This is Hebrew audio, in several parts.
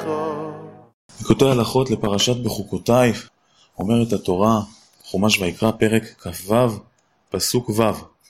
ליקוטי הלכות לפרשת בחוקותיי, אומרת התורה, חומש ויקרא, פרק כ"ו, פסוק ו':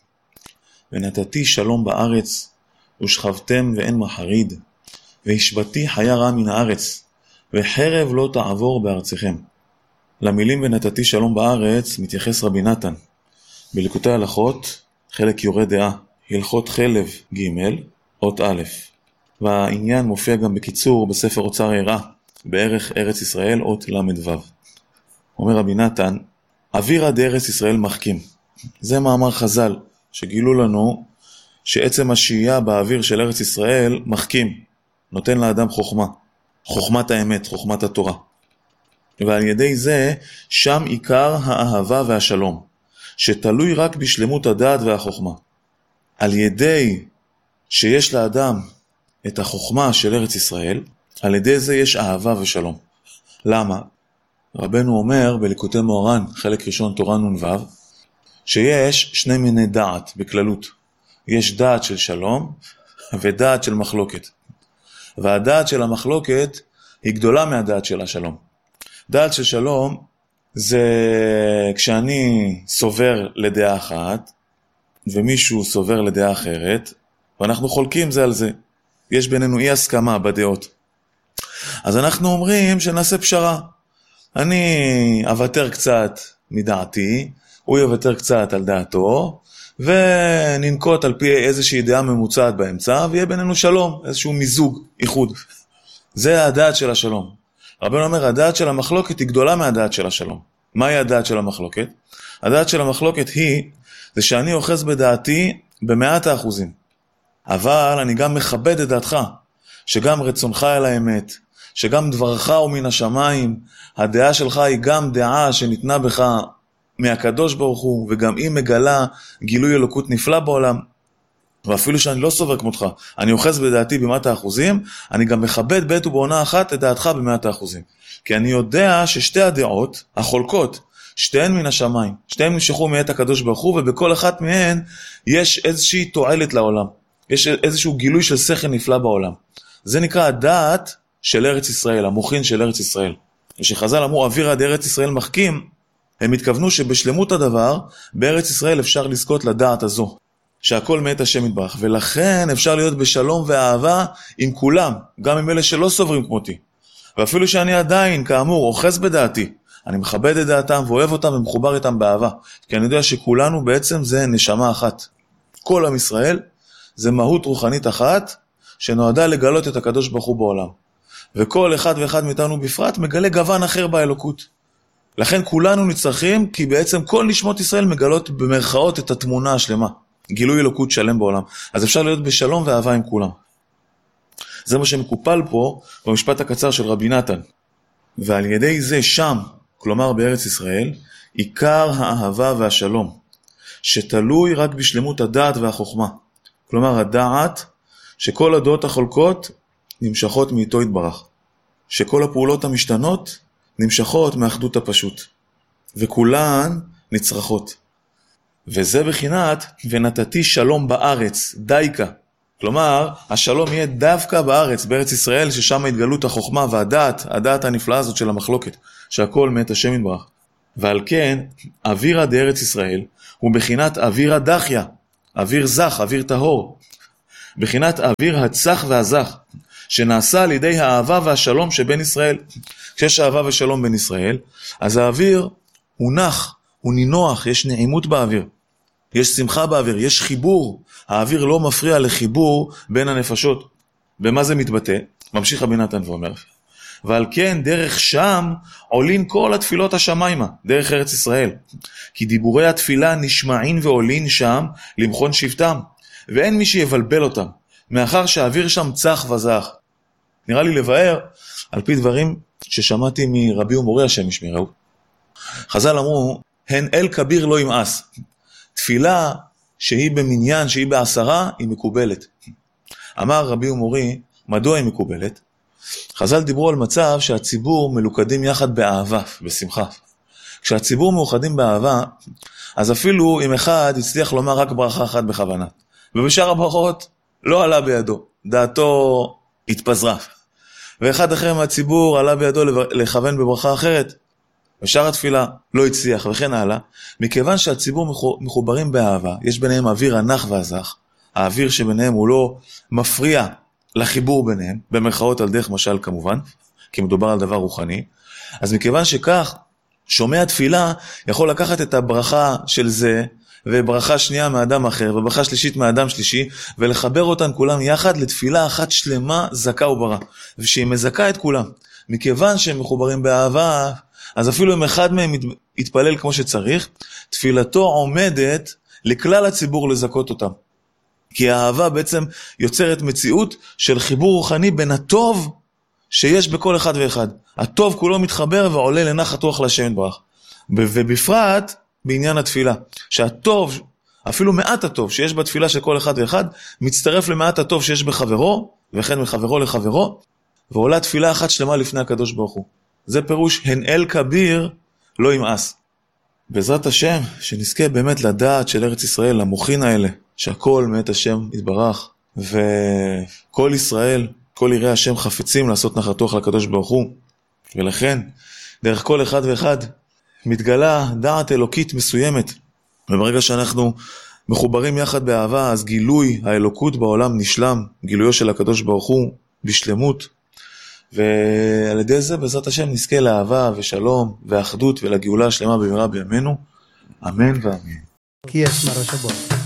ונתתי שלום בארץ, ושכבתם ואין מחריד, והשבתי חיה רע מן הארץ, וחרב לא תעבור בארצכם. למילים ונתתי שלום בארץ מתייחס רבי נתן. בליקוטי הלכות, חלק יורה דעה, הלכות חלב ג' אות א', והעניין מופיע גם בקיצור בספר אוצר היראה, בערך ארץ ישראל אות למדו. אומר רבי נתן, אווירא דארץ ישראל מחכים. זה מאמר חז"ל שגילו לנו שעצם השהייה באוויר של ארץ ישראל מחכים, נותן לאדם חוכמה, חוכמת האמת, חוכמת התורה. ועל ידי זה שם עיקר האהבה והשלום, שתלוי רק בשלמות הדעת והחוכמה. על ידי שיש לאדם את החוכמה של ארץ ישראל, על ידי זה יש אהבה ושלום. למה? רבנו אומר בליקוטי מוהר"ן, חלק ראשון תורה נ"ו, שיש שני מיני דעת בכללות. יש דעת של שלום ודעת של מחלוקת. והדעת של המחלוקת היא גדולה מהדעת של השלום. דעת של שלום זה כשאני סובר לדעה אחת, ומישהו סובר לדעה אחרת, ואנחנו חולקים זה על זה. יש בינינו אי הסכמה בדעות. אז אנחנו אומרים שנעשה פשרה. אני אוותר קצת מדעתי, הוא יוותר קצת על דעתו, וננקוט על פי איזושהי דעה ממוצעת באמצע, ויהיה בינינו שלום, איזשהו מיזוג, איחוד. זה הדעת של השלום. רבנו אומר, הדעת של המחלוקת היא גדולה מהדעת של השלום. מהי הדעת של המחלוקת? הדעת של המחלוקת זה שאני אוחז בדעתי ב100%. אבל אני גם מכבד את דעתך, שגם רצונך אל האמת, שגם דברך הוא מן השמיים, הדעה שלך היא גם דעה שניתנה בך מהקדוש ברוך הוא, וגם היא מגלה גילוי אלוקות נפלא בעולם. ואפילו שאני לא סובר כמותך, אני אוחז בדעתי ב100%, אני גם מכבד בעת ובעונה אחת את דעתך ב100%. כי אני יודע ששתי הדעות החולקות, שתיהן מן השמיים, שתיהן נמשכו מאת הקדוש ברוך הוא, ובכל אחת מהן יש איזושהי תועלת לעולם. יש איזשהו גילוי של שכל נפלא בעולם. זה נקרא הדעת של ארץ ישראל, המוחין של ארץ ישראל. ושחז"ל אמרו אווירא דארץ ישראל מחכים, הם התכוונו שבשלמות הדבר, בארץ ישראל אפשר לזכות לדעת הזו, שהכל מאת השם יתברך, ולכן אפשר להיות בשלום ואהבה עם כולם, גם עם אלה שלא סוברים כמותי. ואפילו שאני עדיין, כאמור, אוחז בדעתי, אני מכבד את דעתם ואוהב אותם ומחובר איתם באהבה, כי אני יודע שכולנו בעצם זה נשמה אחת. כל עם ישראל זה מהות רוחנית אחת, שנועדה לגלות את הקדוש ברוך הוא בעולם. וכל אחד ואחד מאיתנו בפרט מגלה גוון אחר באלוקות. לכן כולנו נצטרכים, כי בעצם כל נשמות ישראל מגלות במרכאות את התמונה השלמה. גילוי אלוקות שלם בעולם. אז אפשר להיות בשלום ואהבה עם כולם. זה מה שמקופל פה במשפט הקצר של רבי נתן. ועל ידי זה שם, כלומר בארץ ישראל, עיקר האהבה והשלום, שתלוי רק בשלמות הדעת והחוכמה. כלומר הדעת שכל הדעות החולקות נמשכות מאיתו יתברך. שכל הפעולות המשתנות נמשכות מאחדות הפשוט. וכולן נצרכות. וזה בחינת ונתתי שלום בארץ, דייקה. כלומר, השלום יהיה דווקא בארץ, בארץ ישראל, ששם התגלות החוכמה והדעת, הדעת הנפלאה הזאת של המחלוקת, שהכל מאת השם יתברך. ועל כן, אווירא דארץ ישראל הוא בחינת אווירא דחיה, אוויר זך, אוויר טהור. בחינת אוויר הצח והזך, שנעשה על ידי האהבה והשלום שבין ישראל. כשיש אהבה ושלום בין ישראל, אז האוויר הוא נח, הוא נינוח, יש נעימות באוויר, יש שמחה באוויר, יש חיבור. האוויר לא מפריע לחיבור בין הנפשות. במה זה מתבטא? ממשיך רבי נתן ואומר, ועל כן דרך שם עולין כל התפילות השמיימה, דרך ארץ ישראל. כי דיבורי התפילה נשמעים ועולין שם למכון שבטם, ואין מי שיבלבל אותם, מאחר שהאוויר שם צח וזך. נראה לי לבאר על פי דברים ששמעתי מרבי ומורי השם ישמרהו. חז"ל אמרו, הן אל כביר לא ימאס. תפילה שהיא במניין, שהיא בעשרה, היא מקובלת. אמר רבי ומורי, מדוע היא מקובלת? חז"ל דיברו על מצב שהציבור מלוכדים יחד באהבה, בשמחה. כשהציבור מאוחדים באהבה, אז אפילו אם אחד הצליח לומר רק ברכה אחת בכוונה, ובשאר הברכות לא עלה בידו, דעתו התפזרה. ואחד אחר מהציבור עלה בידו לכוון בברכה אחרת, ושאר התפילה לא הצליח וכן הלאה, מכיוון שהציבור מחוברים באהבה, יש ביניהם אוויר ענך ועזך, האוויר שביניהם הוא לא מפריע לחיבור ביניהם, במרכאות על דרך משל כמובן, כי מדובר על דבר רוחני, אז מכיוון שכך, שומע תפילה יכול לקחת את הברכה של זה, וברכה שנייה מאדם אחר, וברכה שלישית מאדם שלישי, ולחבר אותן כולם יחד לתפילה אחת שלמה, זכה וברא, ושהיא מזכה את כולם. מכיוון שהם מחוברים באהבה, אז אפילו אם אחד מהם יתפלל כמו שצריך, תפילתו עומדת לכלל הציבור לזכות אותם. כי האהבה בעצם יוצרת מציאות של חיבור רוחני בין הטוב שיש בכל אחד ואחד. הטוב כולו מתחבר ועולה לנחת רוח להשם יתברך. ובפרט בעניין התפילה, שהטוב, אפילו מעט הטוב שיש בתפילה של כל אחד ואחד, מצטרף למעט הטוב שיש בחברו, וכן מחברו לחברו, ועולה תפילה אחת שלמה לפני הקדוש ברוך הוא. זה פירוש הנאל כביר לא ימאס. בעזרת השם, שנזכה באמת לדעת של ארץ ישראל, המוחין האלה, שהכל מאת השם יתברך, וכל ישראל, כל יראי השם חפצים לעשות נחת רוח לקדוש ברוך הוא, ולכן, דרך כל אחד ואחד, מתגלה דעת אלוקית מסוימת, וברגע שאנחנו מחוברים יחד באהבה, אז גילוי האלוקות בעולם נשלם, גילויו של הקדוש ברוך הוא בשלמות, ועל ידי זה בעזרת השם נזכה לאהבה ושלום ואחדות ולגאולה השלמה במהרה בימינו, אמן ואמן. כי יש מרשבו.